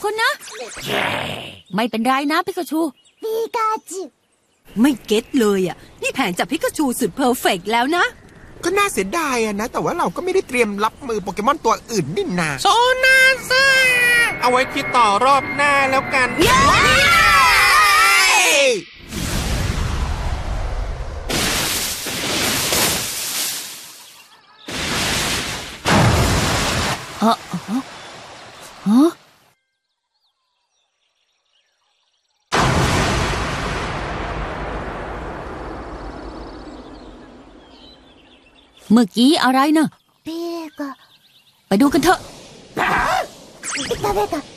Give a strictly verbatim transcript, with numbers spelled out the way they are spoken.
คุณนะไม่เป็นไรนะพิกาชูピカチュウไม่เก็ตเลยอ่ะนี่แผนจับพิกาชูสุดเพอร์เฟกต์แล้วนะก็น่าเสียดายอะนะแต่ว่าเราก็ไม่ได้เตรียมรับมือโปเกมอนตัวอื่นนี่นาโซนาซ่าเอาไว้คิดต่อรอบหน้าแล้วกันเออฮะเมื่อกี้อะไรเนอะピカไปดูกันเถอะ食べた